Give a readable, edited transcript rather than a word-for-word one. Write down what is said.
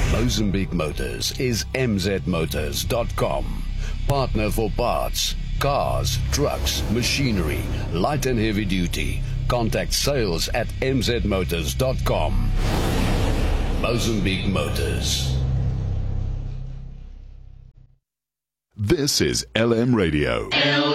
Mozambique Motors is mzmotors.com. Partner for parts, cars, trucks, machinery, light and heavy duty. Contact sales at mzmotors.com. Mozambique Motors. This is LM Radio.